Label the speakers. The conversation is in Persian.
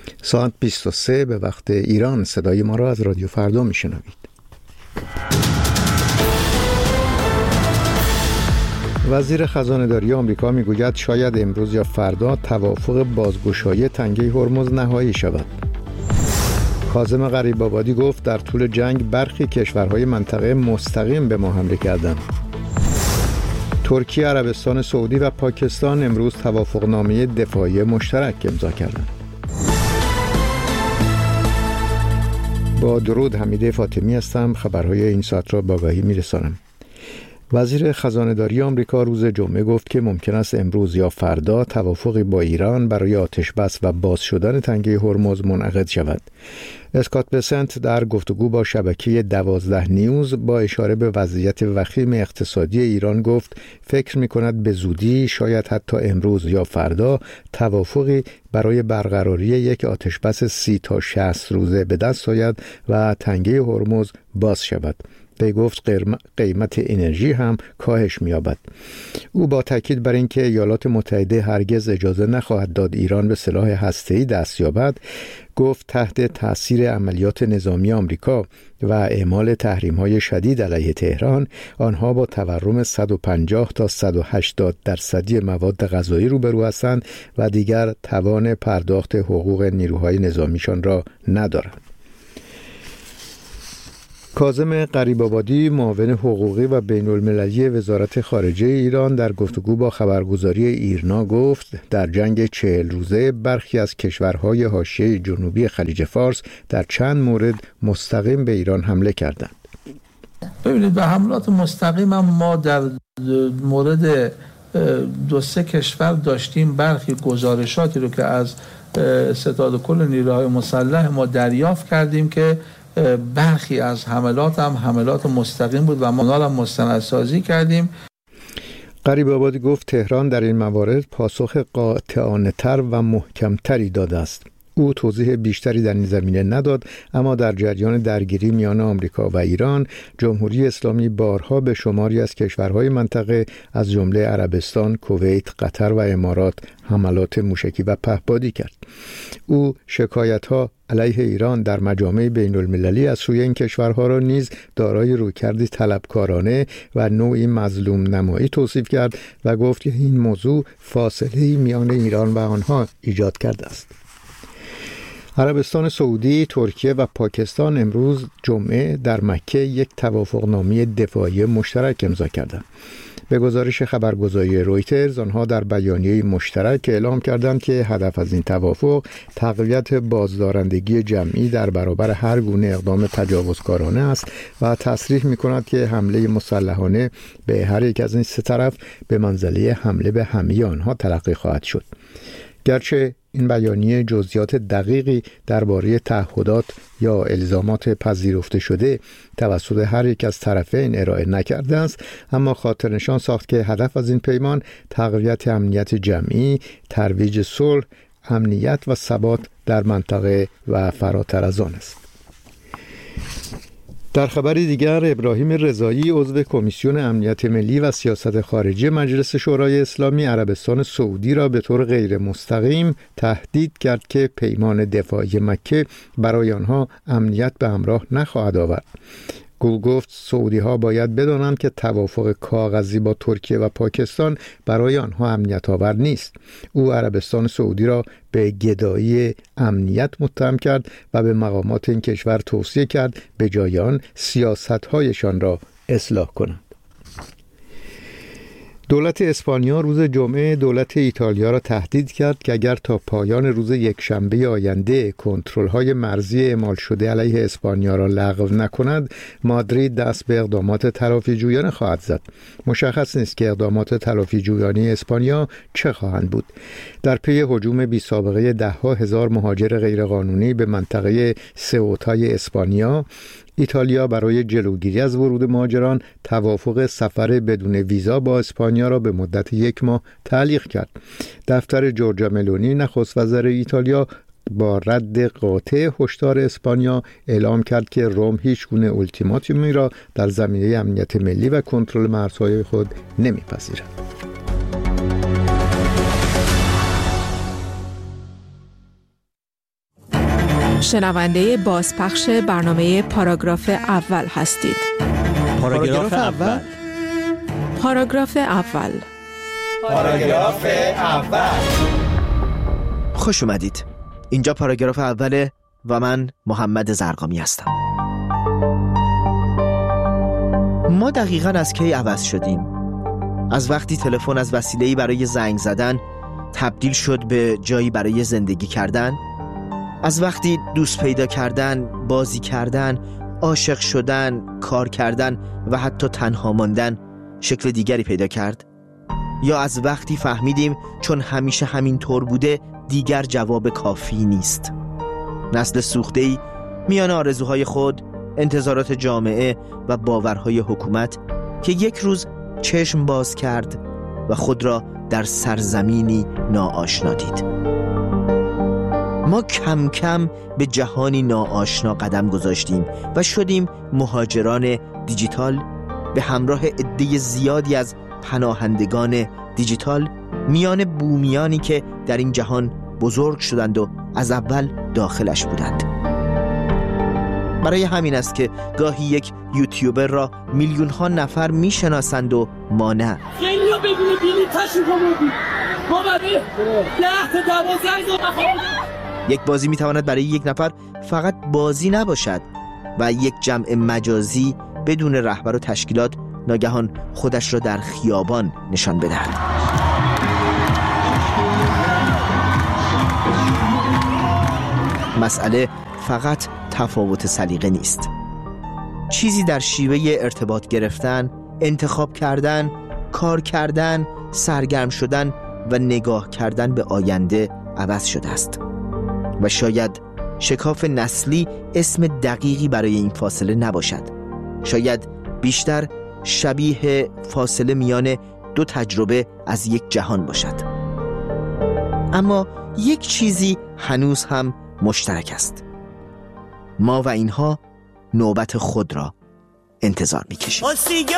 Speaker 1: ساعت 23 به وقت ایران. صدای ما را از رادیو فردا میشنوید. وزیر خزانه‌داری آمریکا میگوید شاید امروز یا فردا توافق بازگشایی تنگه هرمز نهایی شود. کاظم غریب‌آبادی گفت در طول جنگ برخی کشورهای منطقه مستقیم به ما حمله کردند. ترکیه، عربستان سعودی و پاکستان امروز توافقنامه دفاعی مشترک امضا کردند. با درود، حمیده فاطمی هستم. خبرهای این ساعت را با آگاهی میرسانم. وزیر خزانه‌داری آمریکا روز جمعه گفت که ممکن است امروز یا فردا توافقی با ایران برای آتش‌بس و باز شدن تنگه هرمز منعقد شود. اسکات بسنت در گفتگو با شبکه 12 نیوز با اشاره به وضعیت وخیم اقتصادی ایران گفت فکر می‌کند به زودی، شاید حتی امروز یا فردا، توافقی برای برقراری یک آتش‌بس 30 تا 60 روزه به دست آید و تنگه هرمز باز شود. به گفت قیمت انرژی هم کاهش می‌یابد. او با تاکید بر اینکه ایالات متحده هرگز اجازه نخواهد داد ایران به سلاح هسته‌ای دست یابد، گفت تحت تأثیر عملیات نظامی آمریکا و اعمال تحریم‌های شدید علیه تهران، آنها با تورم 150 تا 180% مواد غذایی روبرو هستند و دیگر توان پرداخت حقوق نیروهای نظامیشان را ندارند. کاظم غریب‌آبادی، معاون حقوقی و بین‌المللی وزارت خارجه ایران، در گفتگو با خبرگزاری ایرنا گفت در جنگ 40 روزه برخی از کشورهای حاشیه جنوبی خلیج فارس در چند مورد مستقیم به ایران حمله کردند.
Speaker 2: ببینید، به حملات مستقیم هم ما در مورد 2-3 کشور داشتیم. برخی گزارشاتی رو که از ستاد کل نیروهای مسلح ما دریافت کردیم که برخی از حملات هم حملات مستقیم بود و ما هم مستندسازی کردیم.
Speaker 1: غریب‌آبادی گفت تهران در این موارد پاسخ قاطعانه‌تر و محکم‌تری داده است. او توضیح بیشتری در این زمینه نداد، اما در جریان درگیری میان آمریکا و ایران، جمهوری اسلامی بارها به شماری از کشورهای منطقه از جمله عربستان، کویت، قطر و امارات حملات موشکی و پهپادی کرد. او شکایت‌ها علیه ایران در مجامع بین‌المللی از سوی این کشورها را نیز دارای رویکردی طلبکارانه و نوعی مظلوم نمایی توصیف کرد و گفت که این موضوع فاصله‌ای میان ایران و آنها ایجاد کرده است. عربستان سعودی، ترکیه و پاکستان امروز جمعه در مکه یک توافقنامه دفاعی مشترک امضا کردند. به گزارش خبرگزاری رویترز، آنها در بیانیه مشترک اعلام کردند که هدف از این توافق تقویت بازدارندگی جمعی در برابر هر گونه اقدام تجاوزکارانه است و تصریح می‌کند که حمله مسلحانه به هر یک از این سه طرف به منزله حمله به همه آنها تلقی خواهد شد. گرچه این بیانیه جزئیات دقیقی درباره تعهدات یا الزامات پذیرفته شده توسط هر یک از طرفین ارائه نکرده است، اما خاطرنشان ساخت که هدف از این پیمان تقویت امنیت جمعی، ترویج صلح، امنیت و ثبات در منطقه و فراتر از آن است. در خبری دیگر، ابراهیم رضایی، عضو کمیسیون امنیت ملی و سیاست خارجی مجلس شورای اسلامی، عربستان سعودی را به طور غیر مستقیم تهدید کرد که پیمان دفاعی مکه برای آنها امنیت به همراه نخواهد آورد. گفت سعودی ها باید بدانند که توافق کاغذی با ترکیه و پاکستان برای آنها امنیت آور نیست. او عربستان سعودی را به گدایی امنیت متهم کرد و به مقامات این کشور توصیه کرد به جای آن سیاست‌هایشان را اصلاح کنند. دولت اسپانیا روز جمعه دولت ایتالیا را تهدید کرد که اگر تا پایان روز یکشنبه آینده کنترل‌های مرزی اعمال شده علیه اسپانیا را لغو نکند، مادرید دست به اقدامات تلافی‌جویانه خواهد زد. مشخص نیست که اقدامات تلافی‌جویانه اسپانیا چه خواهند بود. در پی هجوم بی‌سابقه ده‌ها هزار مهاجر غیرقانونی به منطقه سئوتای اسپانیا، ایتالیا برای جلوگیری از ورود مهاجران توافق سفر بدون ویزا با اسپانیا را به مدت 1 ماه تعلیق کرد. دفتر جورجا ملونی، نخست وزیر ایتالیا، با رد قاطع هشدار اسپانیا اعلام کرد که روم هیچ گونه التیماتومی را در زمینه امنیت ملی و کنترل مرزهای خود نمی‌پذیرد.
Speaker 3: شنونده بازپخش برنامه پاراگراف اول هستید.
Speaker 4: پاراگراف اول.
Speaker 3: پاراگراف اول.
Speaker 4: پاراگراف اول.
Speaker 5: خوش اومدید. اینجا پاراگراف اوله و من محمد زرقامی هستم. ما دقیقاً از کی عوض شدیم؟ از وقتی تلفن از وسیله‌ای برای زنگ زدن تبدیل شد به جایی برای زندگی کردن؟ از وقتی دوست پیدا کردن، بازی کردن، عاشق شدن، کار کردن و حتی تنها ماندن شکل دیگری پیدا کرد؟ یا از وقتی فهمیدیم چون همیشه همین طور بوده دیگر جواب کافی نیست؟ نسل سوخته‌ای میان آرزوهای خود، انتظارات جامعه و باورهای حکومت که یک روز چشم باز کرد و خود را در سرزمینی ناآشنا دید. ما کم کم به جهانی ناآشنا قدم گذاشتیم و شدیم مهاجران دیجیتال به همراه عده زیادی از پناهندگان دیجیتال میان بومیانی که در این جهان بزرگ شدند و از اول داخلش بودند. برای همین است که گاهی یک یوتیوبر را میلیون ها نفر میشناسند و ما نه.
Speaker 6: خیلی ها بدون بینی تشریف آوردید. ما برای 10 تا 12
Speaker 5: یک بازی میتواند برای یک نفر فقط بازی نباشد و یک جمع مجازی بدون رهبر و تشکیلات ناگهان خودش را در خیابان نشان بدهد. مسئله فقط تفاوت سلیقه نیست. چیزی در شیوه ارتباط گرفتن، انتخاب کردن، کار کردن، سرگرم شدن و نگاه کردن به آینده عوض شده است. و شاید شکاف نسلی اسم دقیقی برای این فاصله نباشد. شاید بیشتر شبیه فاصله میان دو تجربه از یک جهان باشد. اما یک چیزی هنوز هم مشترک است. ما و اینها نوبت خود را انتظار می‌کشیم.